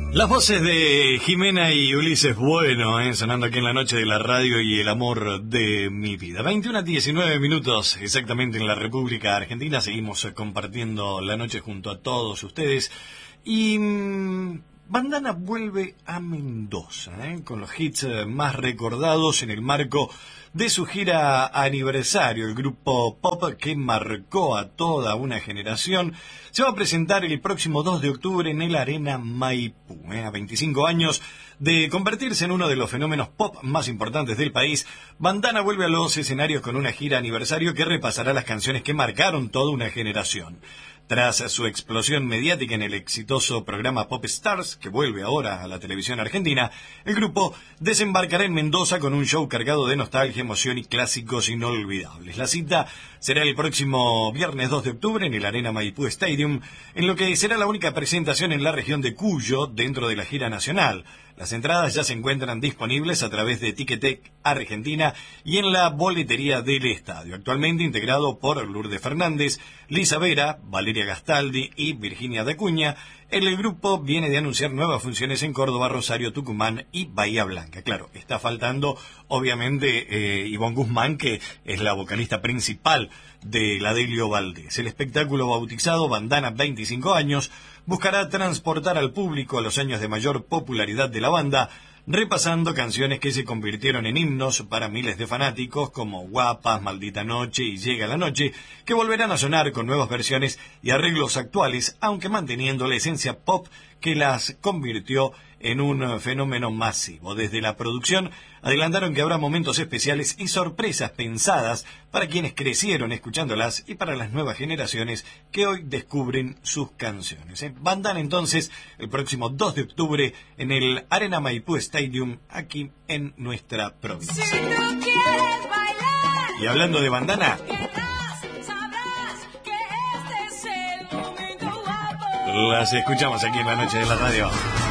Las voces de Jimena y Ulises Bueno, sonando aquí en la noche de la radio y el amor de mi vida. 21:19 exactamente en la República Argentina. Seguimos compartiendo la noche junto a todos ustedes. Y Bandana vuelve a Mendoza, con los hits más recordados en el marco de su gira aniversario. El grupo pop que marcó a toda una generación se va a presentar el próximo 2 de octubre en el Arena Maipú. A 25 años de convertirse en uno de los fenómenos pop más importantes del país, Bandana vuelve a los escenarios con una gira aniversario que repasará las canciones que marcaron toda una generación. Tras su explosión mediática en el exitoso programa Pop Stars, que vuelve ahora a la televisión argentina, el grupo desembarcará en Mendoza con un show cargado de nostalgia, emoción y clásicos inolvidables. La cita será el próximo viernes 2 de octubre en el Arena Maipú Stadium, en lo que será la única presentación en la región de Cuyo dentro de la gira nacional. Las entradas ya se encuentran disponibles a través de Ticketek Argentina y en la boletería del estadio, actualmente integrado por Lourdes Fernández, Lisa Vera, Valeria Gastaldi y Virginia Dacuña. El grupo viene de anunciar nuevas funciones en Córdoba, Rosario, Tucumán y Bahía Blanca. Claro, está faltando obviamente Ivonne Guzmán, que es la vocalista principal de la Delio Valdés. El espectáculo, bautizado Bandana 25 años, buscará transportar al público a los años de mayor popularidad de la banda, repasando canciones que se convirtieron en himnos para miles de fanáticos como Guapas, Maldita Noche y Llega la Noche, que volverán a sonar con nuevas versiones y arreglos actuales, aunque manteniendo la esencia pop que las convirtió en un fenómeno masivo. Desde la producción adelantaron que habrá momentos especiales y sorpresas pensadas para quienes crecieron escuchándolas y para las nuevas generaciones que hoy descubren sus canciones. Bandana entonces el próximo 2 de octubre en el Arena Maipú Stadium aquí en nuestra provincia. Si no quieres bailar, y hablando de Bandana, sabrás que este es el momento guapo. las escuchamos aquí en la noche de la radio.